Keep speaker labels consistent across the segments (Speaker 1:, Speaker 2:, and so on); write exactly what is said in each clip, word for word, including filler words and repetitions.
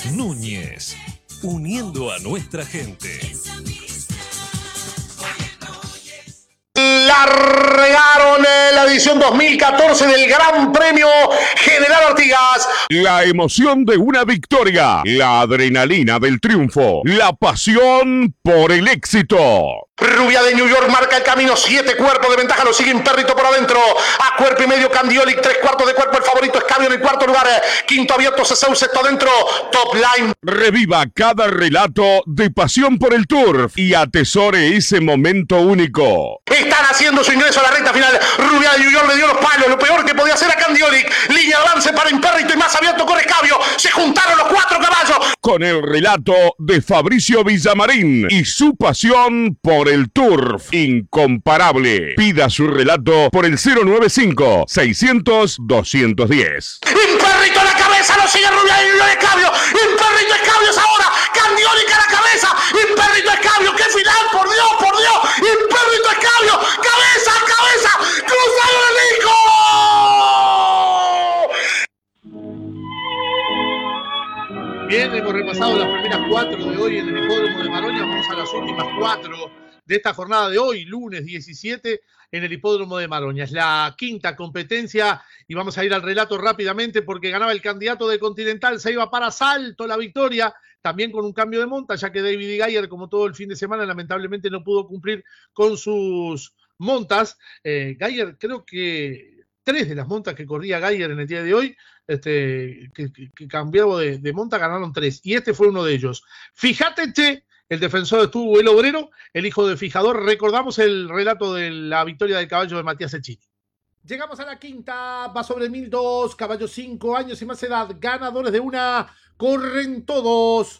Speaker 1: Núñez, uniendo a nuestra gente.
Speaker 2: Largaron la edición dos mil catorce del Gran Premio General Artigas.
Speaker 3: La emoción de una victoria, la adrenalina del triunfo, la pasión por el éxito.
Speaker 2: Rubia de New York marca el camino, siete cuerpos de ventaja, lo sigue Imperrito por adentro, a cuerpo y medio Candiolic, tres cuartos de cuerpo, el favorito es Cabio en el cuarto lugar, quinto abierto Cesau, sexto adentro, Top Line.
Speaker 3: Reviva cada relato de pasión por el turf y atesore ese momento único.
Speaker 2: Están haciendo su ingreso a la recta final, Rubia de New York le dio los palos, lo peor que podía hacer a Candiolic, línea de avance para Imperrito y más abierto corre Cabio, se juntaron los cuatro caballos.
Speaker 3: Con el relato de Fabricio Villamarín y su pasión por el turf incomparable. Pida su relato por el cero nueve cinco, seiscientos, doscientos diez.
Speaker 2: Imperrito a la cabeza, lo sigue Rubia de New York, es Cabio, Imperrito es Cabio ahora, Candiolic a la cabeza, Imperrito es Cabio, qué final, por Dios, por Dios, Imperrito es Cabio, cabeza, cabeza, cruzaron el hijo.
Speaker 4: Bien, hemos repasado las primeras cuatro de hoy en el Hipódromo de Maroñas. Vamos a las últimas cuatro de esta jornada de hoy, lunes diecisiete, en el Hipódromo de Maroñas. La quinta competencia, y vamos a ir al relato rápidamente porque ganaba el candidato de Continental, se iba para Salto la victoria, también con un cambio de monta, ya que David Gayer, como todo el fin de semana, lamentablemente no pudo cumplir con sus montas. Eh, Gayer, creo que tres de las montas que corría Gayer en el día de hoy, este, que, que, que cambiaba de, de monta, ganaron tres, y este fue uno de ellos. Fíjate, che, el defensor estuvo el obrero, el hijo de Fijador. Recordamos el relato de la victoria del caballo de Matías Cecchini. Llegamos a la quinta, va sobre mil dos, caballo cinco años y más edad, ganadores de una, corren todos.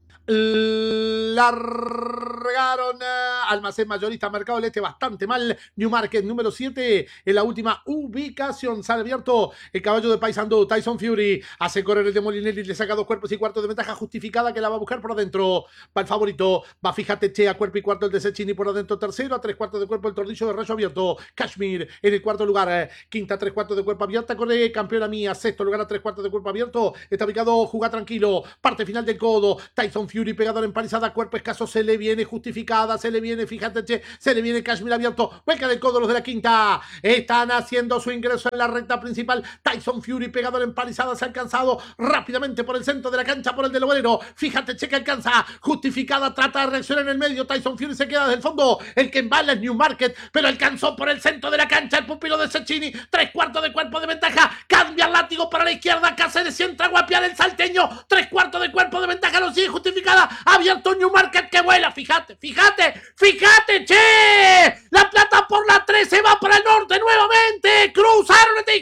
Speaker 4: Largaron Almacén Mayorista Mercado del Este bastante mal. New Market número siete en la última ubicación. Sale abierto el caballo de Paysandú. Tyson Fury hace correr el de Molinelli. Le saca dos cuerpos y cuartos de ventaja justificada que la va a buscar por adentro. Va el favorito. Va Fíjate Che a cuerpo y cuarto el de Cecchini por adentro. Tercero a tres cuartos de cuerpo el Tordillo de Rayo Abierto. Kashmir en el cuarto lugar. Quinta a tres cuartos de cuerpo abierta. Corre Campeona Mía. Sexto lugar a tres cuartos de cuerpo abierto. Está ubicado Juga Tranquilo. Parte final del codo. Tyson Fury pegador empalizada, cuerpo escaso, se le viene justificada, se le viene, fíjate, che, se le viene Kashmir abierto, hueca del codo los de la quinta, están haciendo su ingreso en la recta principal. Tyson Fury pegador empalizada, se ha alcanzado rápidamente por el centro de la cancha, por el del obrero, fíjate, che, que alcanza, justificada, trata de reaccionar en el medio, Tyson Fury se queda desde el fondo, el que embala es New Market, pero alcanzó por el centro de la cancha el pupilo de Cecchini, tres cuartos de cuerpo de ventaja, cambia el látigo para la izquierda, Cáceres entra a guapiar el salteño, tres cuartos de cuerpo de ventaja, lo sigue justificada, abierto New Market que vuela, fíjate, fíjate, fíjate, che, la plata por la tres se va para el norte nuevamente, cruzaron el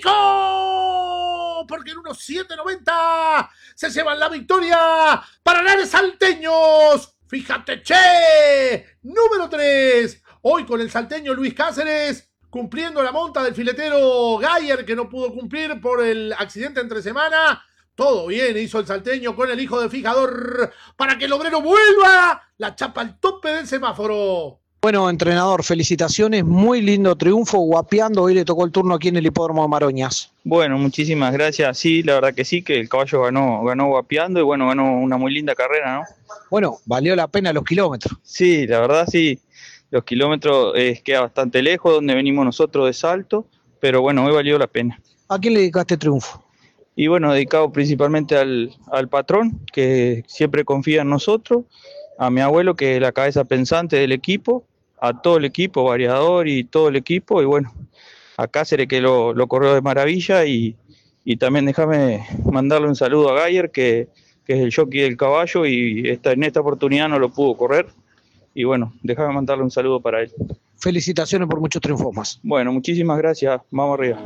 Speaker 4: tico, porque en unos siete noventa se llevan la victoria para los salteños, fíjate, che, número tres, hoy con el salteño Luis Cáceres, cumpliendo la monta del filetero Gayer, que no pudo cumplir por el accidente entre semana. Todo bien, hizo el salteño con el hijo de Fijador para que el obrero vuelva la chapa al tope del semáforo.
Speaker 5: Bueno, entrenador, felicitaciones, muy lindo triunfo, guapeando, hoy le tocó el turno aquí en el Hipódromo de Maroñas.
Speaker 6: Bueno, muchísimas gracias, sí, la verdad que sí, que el caballo ganó, ganó guapeando y bueno, ganó una muy linda carrera, ¿no?
Speaker 5: Bueno, valió la pena los kilómetros.
Speaker 6: Sí, la verdad sí, los kilómetros eh, queda bastante lejos donde venimos nosotros de Salto, pero bueno, hoy valió la pena.
Speaker 5: ¿A quién le dedicaste triunfo?
Speaker 6: Y bueno, dedicado principalmente al, al patrón, que siempre confía en nosotros, a mi abuelo, que es la cabeza pensante del equipo, a todo el equipo, variador y todo el equipo, y bueno, a Cáceres, que lo, lo corrió de maravilla, y, y también déjame mandarle un saludo a Gayer, que, que es el jockey del caballo, y esta, en esta oportunidad no lo pudo correr, y bueno, déjame mandarle un saludo para él.
Speaker 5: Felicitaciones por muchos triunfos más.
Speaker 6: Bueno, muchísimas gracias, vamos arriba.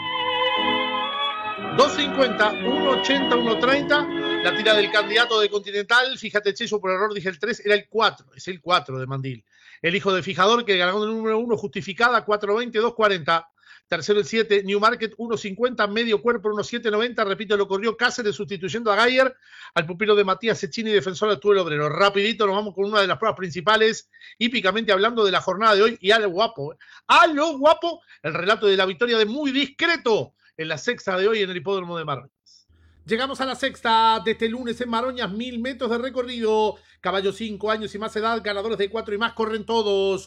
Speaker 4: dos cincuenta, uno ochenta, uno treinta, la tira del candidato de Continental, fíjate, che, yo por error dije el tres, era el cuatro, es el cuatro de Mandil. El hijo de Fijador, que ganó el número uno, justificada, cuatro veinte, dos cuarenta. Tercero el siete, New Market, uno cincuenta, medio cuerpo, uno siete noventa, repito, lo corrió Cáceres sustituyendo a Gayer, al pupilo de Matías Cecchini, defensor actual obrero. Rapidito nos vamos con una de las pruebas principales, hípicamente hablando de la jornada de hoy, y a lo guapo, a lo guapo, el relato de la victoria de Muy Discreto, en la sexta de hoy en el Hipódromo de Maroñas. Llegamos a la sexta de este lunes en Maroñas, mil metros de recorrido. Caballos cinco años y más edad, ganadores de cuatro y más, corren todos.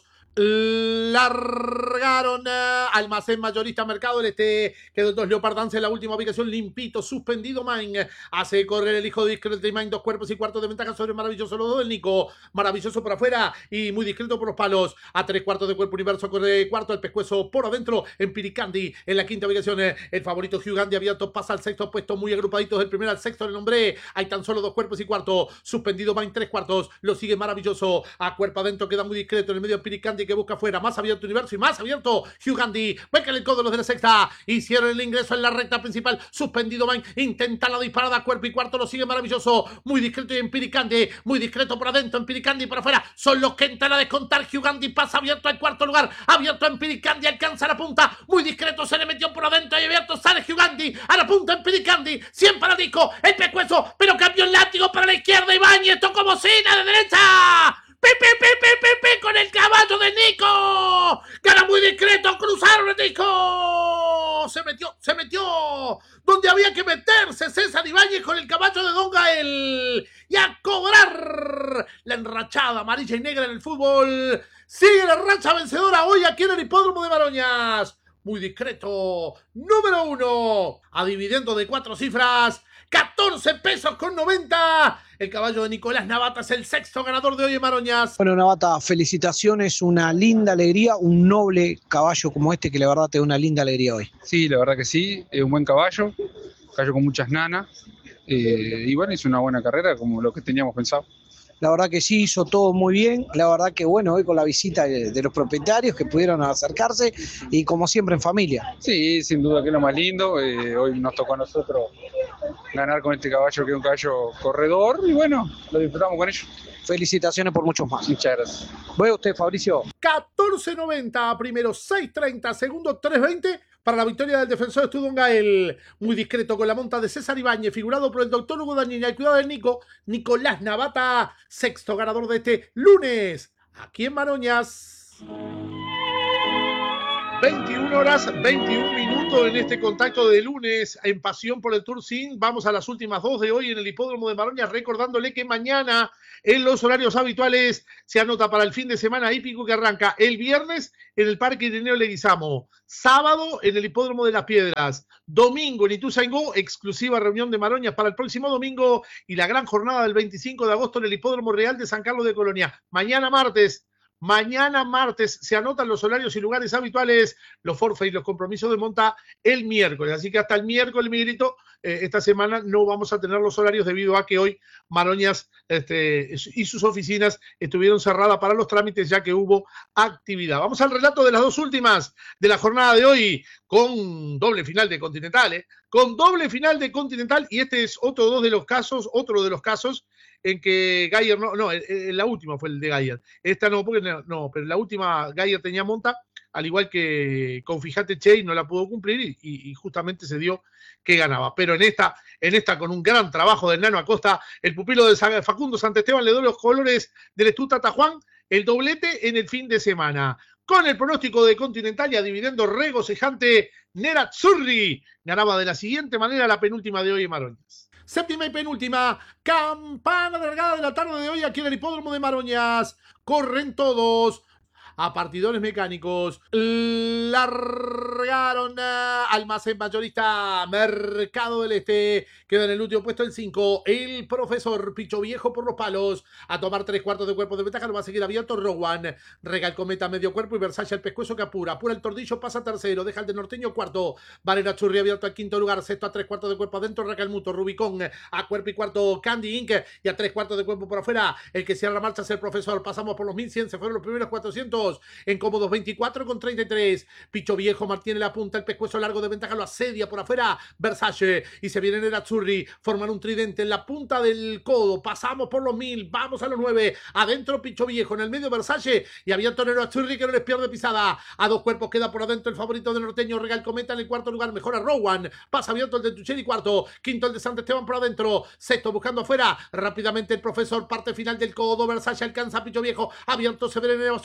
Speaker 4: Largaron uh, Almacén Mayorista Mercado del Este. Quedó el dos Leopardance en la última ubicación. Limpito, suspendido Main. Hace correr el hijo discreto de Main. Dos cuerpos y cuartos de ventaja sobre Maravilloso. Los dos del Nico. Maravilloso por afuera y muy discreto por los palos. A tres cuartos de cuerpo Universo. Corre cuarto el pescuezo por adentro. En Piricandi en la quinta ubicación. El favorito Hugh Gandhi abierto. Pasa al sexto puesto. Muy agrupaditos del primero al sexto. El nombre. Hay tan solo dos cuerpos y cuarto. Suspendido Main. Tres cuartos. Lo sigue Maravilloso. A cuerpo adentro queda muy discreto. En el medio Piricandi que busca afuera, más abierto Universo y más abierto Hugh Gandhi. Venga el codo los de la sexta, hicieron el ingreso en la recta principal, suspendido Main, intenta la disparada a cuerpo y cuarto, lo sigue Maravilloso, muy discreto y en Piricandi, muy discreto por adentro, en Piricandi por afuera, son los que entran a descontar. Hugh Gandhi pasa abierto al cuarto lugar, abierto en Piricandi, alcanza la punta, muy discreto, se le metió por adentro y abierto, sale Hugh Gandhi a la punta en Piricandi, siempre para Nico, el pescuezo, pero cambió el látigo para la izquierda, Ibáñez tocó bocina de derecha. Pepe, Pepe, Pepe, con el caballo de Nico. Gana muy discreto, cruzaron a Nico. Se metió, se metió. Donde había que meterse César Ibáñez con el caballo de Don Gael. Y a cobrar la enrachada amarilla y negra en el fútbol. Sigue la racha vencedora hoy aquí en el hipódromo de Maroñas. Muy discreto. Número uno. A dividendo de cuatro cifras. catorce pesos con noventa. El caballo de Nicolás Navata es el sexto ganador de hoy en Maroñas.
Speaker 5: Bueno, Navata, felicitaciones, una linda alegría, un noble caballo como este que la verdad te da una linda alegría hoy.
Speaker 7: Sí, la verdad que sí, es un buen caballo, caballo con muchas nanas, eh, y bueno, hizo una buena carrera como lo que teníamos pensado.
Speaker 5: La verdad que sí, hizo todo muy bien, la verdad que bueno, hoy con la visita de, de los propietarios que pudieron acercarse y como siempre en familia.
Speaker 7: Sí, sin duda que es lo más lindo, eh, hoy nos tocó a nosotros ganar con este caballo que es un caballo corredor y bueno, lo disfrutamos con ellos.
Speaker 5: Felicitaciones por muchos más.
Speaker 7: Muchas gracias.
Speaker 5: ¿Voy a usted, Fabricio?
Speaker 4: catorce noventa, primero seis treinta, segundo tres veinte para la victoria del defensor de Don Gael. Muy discreto con la monta de César Ibáñez, figurado por el doctor Hugo Daniel y al cuidado del Nico, Nicolás Navata, sexto ganador de este lunes, aquí en Maroñas. veintiuna horas, veintiún minutos en este contacto de lunes en Pasión por el Tour Sin. Vamos a las últimas dos de hoy en el hipódromo de Maroñas, recordándole que mañana en los horarios habituales se anota para el fin de semana hípico que arranca el viernes en el Parque Ireneo Leguizamo, sábado en el hipódromo de Las Piedras, domingo en Ituzaingó, exclusiva reunión de Maroñas para el próximo domingo y la gran jornada del veinticinco de agosto en el hipódromo real de San Carlos de Colonia. Mañana martes Mañana martes se anotan los horarios y lugares habituales, los forfaits y los compromisos de monta el miércoles. Así que hasta el miércoles, Miguelito, eh, esta semana no vamos a tener los horarios debido a que hoy Maroñas este, y sus oficinas estuvieron cerradas para los trámites ya que hubo actividad. Vamos al relato de las dos últimas de la jornada de hoy con doble final de Continental, ¿eh? Con doble final de Continental y este es otro dos de los casos, otro de los casos en que Gayer, no, no, la última fue el de Gayer. Esta no, porque no, no, pero la última Gayer tenía monta, al igual que con Fijate Che no la pudo cumplir y, y, y justamente se dio que ganaba. Pero en esta, en esta con un gran trabajo de Nano Acosta, el pupilo de Facundo Santesteban le dio los colores del Estuta Tajuán, el doblete en el fin de semana. Con el pronóstico de Continental y a dividendo regocijante, Nerazzurri ganaba de la siguiente manera la penúltima de hoy en Maroñas. Séptima y penúltima, campana largada de la tarde de hoy aquí en el hipódromo de Maroñas. Corren todos a partidores mecánicos. Largaron uh, Almacén Mayorista Mercado del Este. Queda en el último puesto el cinco. El profesor Picho Viejo por los palos. A tomar tres cuartos de cuerpo de ventaja. Lo va a seguir abierto Rowan. Rega el Cometa medio cuerpo y Versace el pescuezo que apura. Apura el Tordillo, pasa tercero. Deja el de Norteño cuarto. Valera Churri abierto al quinto lugar. Sexto a tres cuartos de cuerpo adentro. Rega el Muto. Rubicón a cuerpo y cuarto. Candy Inc. Y a tres cuartos de cuerpo por afuera. El que cierra la marcha es el profesor. Pasamos por los mil cien. Se fueron los primeros cuatrocientos. En cómodos veinticuatro con treinta y tres. Picho Viejo mantiene la punta, el pescuezo largo de ventaja lo asedia por afuera Versace y se viene Nerazzurri, forman un tridente en la punta del codo, pasamos por los mil, vamos a los nueve, adentro Picho Viejo, en el medio Versace y abierto Nerazzurri que no les pierde pisada, a dos cuerpos queda por adentro el favorito de Norteño, Regal Cometa en el cuarto lugar, mejora Rowan, pasa abierto el de Tucheri cuarto, quinto el de Santesteban por adentro, sexto buscando afuera, rápidamente el profesor, parte final del codo, Versace alcanza a Picho Viejo, abierto se viene Nerazzurri,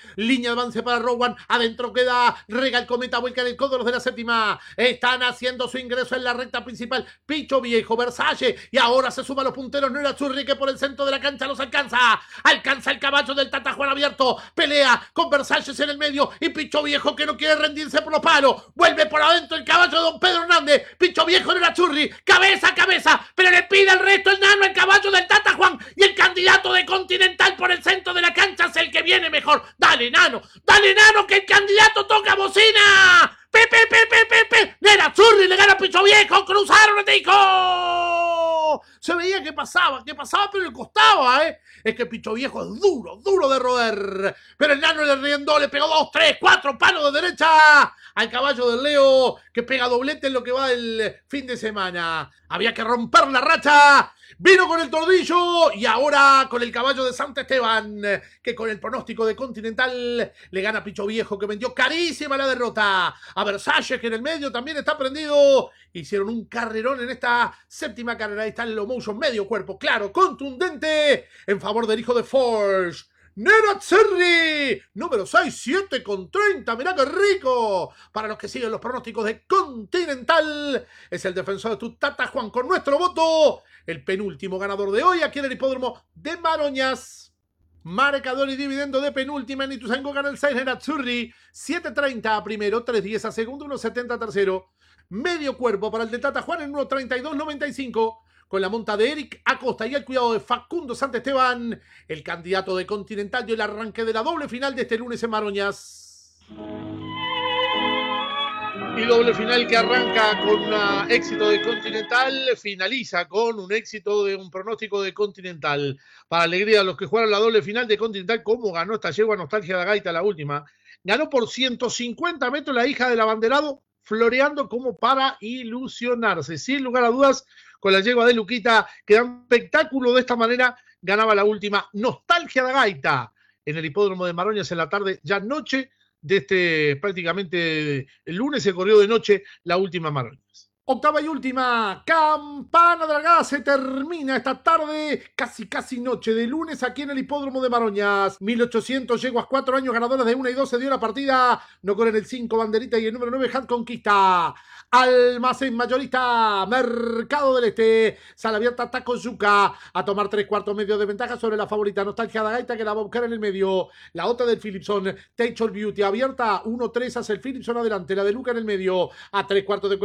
Speaker 4: Línea de avance para Rowan. Adentro queda Rega el Cometa. Vuelca en el codo los de la séptima. Están haciendo su ingreso en la recta principal. Picho Viejo, Versace. Y ahora se suman los punteros. Nerazzurri que por el centro de la cancha los alcanza. Alcanza el caballo del Tata Juan abierto. Pelea con Versace en el medio. Y Picho Viejo que no quiere rendirse por los palos. Vuelve por adentro el caballo de Don Pedro Hernández. Picho Viejo Nerazzurri. Cabeza a cabeza. Pero le pide el resto el nano, el caballo del Tata Juan. Y el candidato de Continental por el centro de la cancha es el que viene mejor. Dale, nano. Dale, nano, que el candidato toca bocina. Pepe, pepe, pepe. Nerazzurri le gana a Picho Viejo. Cruzaron el tico. Se veía que pasaba, que pasaba, pero le costaba, ¿eh? Es que Picho Viejo es duro, duro de roer. Pero el nano le riendó, le pegó dos, tres, cuatro palos de derecha al caballo del Leo, que pega doblete en lo que va el fin de semana. Había que romper la racha. Vino con el tordillo y ahora con el caballo de Sant Esteban, que con el pronóstico de Continental le gana a Picho Viejo, que vendió carísima la derrota. A Versace, que en el medio también está prendido. Hicieron un carrerón en esta séptima carrera. Ahí está el low motion, medio cuerpo, claro, contundente, en favor del hijo de Forge. Nerazzurri, número seis, siete con treinta, mirá qué rico. Para los que siguen los pronósticos de Continental, es el defensor de tu Tata Juan con nuestro voto, el penúltimo ganador de hoy aquí en el hipódromo de Maroñas. Marcador y dividendo de penúltima en Ituzaingó gana el seis Nerazzurri, siete treinta a primero, tres diez a segundo, uno setenta a tercero. Medio cuerpo para el de Tata Juan en uno treinta y dos noventa y cinco. Con la monta de Eric Acosta y el cuidado de Facundo Sant Esteban, el candidato de Continental dio el arranque de la doble final de este lunes en Maroñas. Y doble final que arranca con un éxito de Continental, finaliza con un éxito de un pronóstico de Continental. Para alegría de los que jugaron la doble final de Continental, ¿cómo ganó esta yegua Nostalgia de Gaita la última? Ganó por ciento cincuenta metros la hija del abanderado, floreando como para ilusionarse. Sin lugar a dudas, con la yegua de Luquita, que da un espectáculo de esta manera, ganaba la última Nostalgia de Gaita en el hipódromo de Maroñas en la tarde, ya noche de este, prácticamente el lunes se corrió de noche la última Maroñas. Octava y última campana de la gas, se termina esta tarde, casi casi noche de lunes aquí en el hipódromo de Maroñas. mil ochocientos yeguas, cuatro años ganadoras de una y dos, se dio la partida, no corren el cinco banderita y el número nueve Hand Conquista. Almacén mayorista, Mercado del Este, sala abierta Tacoyuca, a tomar tres cuartos medios de ventaja sobre la favorita Nostalgia de Gaita, que la va a buscar en el medio. La otra del Philipson, Teacher Beauty abierta, uno tres hace el Philipson adelante, la de Luca en el medio, a tres cuartos de